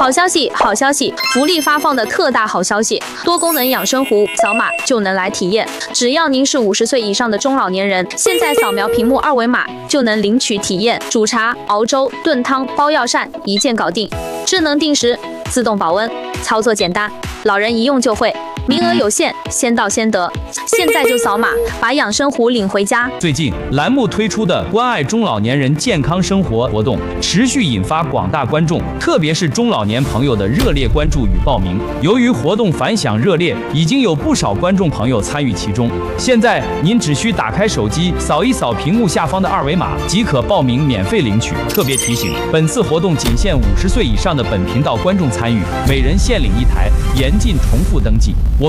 好消息，好消息！福利发放的特大好消息，多功能养生壶，扫码就能来体验。只要您是50岁以上的中老年人，现在扫描屏幕二维码就能领取体验。煮茶、熬粥、炖汤、包药膳，一键搞定。智能定时，自动保温，操作简单，老人一用就会。名额有限，先到先得。现在就扫码，把养生壶领回家。 最近栏目推出的关爱中老年人健康生活活动，持续引发广大观众，特别是中老年朋友的热烈关注与报名。由于活动反响热烈，已经有不少观众朋友参与其中。现在您只需打开手机，扫一扫屏幕下方的二维码，即可报名免费领取。特别提醒，本次活动仅限50岁以上的本频道观众参与，每人限领1台，严禁重复登记。